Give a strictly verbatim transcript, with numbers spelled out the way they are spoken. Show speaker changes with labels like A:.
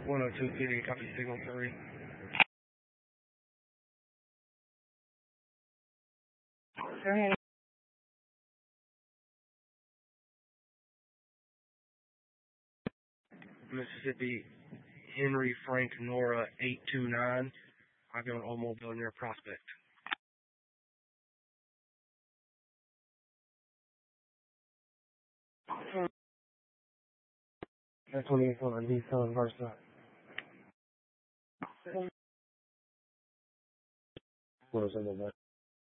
A: one oh two Kitty, copy signal three.
B: Go ahead.
A: Mississippi, Henry Frank Nora eight two nine. I've got an old mobile near Prospect. That's twenty-eight on a Nissan Versa. What was that about?